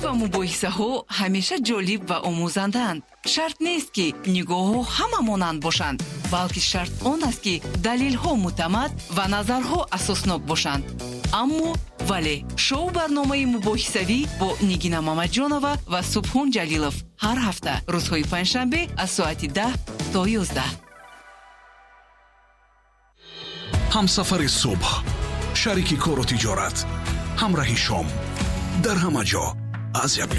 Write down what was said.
ва мубоҳисаҳо ҳамеша ҷолиб ва омӯзанданд. шарт нест ки нигоҳҳо ҳама монанд бошанд, балки шарт он аст ки далелҳо муътамад ва назарҳо асоснок бошанд. аммо вале шоу барномаи мубоҳисавӣ бо Нигина Мамаҷонова ва Субҳон Ҷалилов ҳар ҳафта рӯзҳои панҷшанбе аз соати 10 то 11. ҳамсафари субҳ, шарики кору тиҷорат, ҳамраҳи шом, дар ҳама ҷо аз як